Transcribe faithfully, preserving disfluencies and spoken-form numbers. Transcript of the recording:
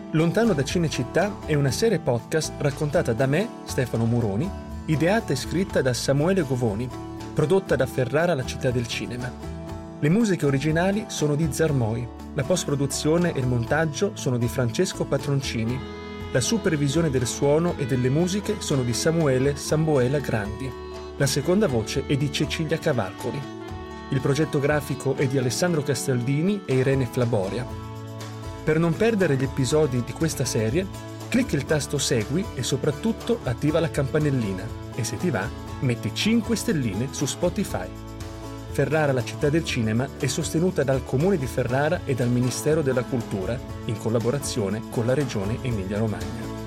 Lontano da Cinecittà è una serie podcast raccontata da me, Stefano Muroni, ideata e scritta da Samuele Govoni, prodotta da Ferrara La Città del Cinema. Le musiche originali sono di Zarmoi, la post-produzione e il montaggio sono di Francesco Patroncini, la supervisione del suono e delle musiche sono di Samuele Samboela Grandi, la seconda voce è di Cecilia Cavalcoli. Il progetto grafico è di Alessandro Castaldini e Irene Flaboria. Per non perdere gli episodi di questa serie, clicca il tasto Segui e soprattutto attiva la campanellina e se ti va, metti cinque stelline su Spotify. Ferrara La Città del Cinema è sostenuta dal Comune di Ferrara e dal Ministero della Cultura in collaborazione con la Regione Emilia-Romagna.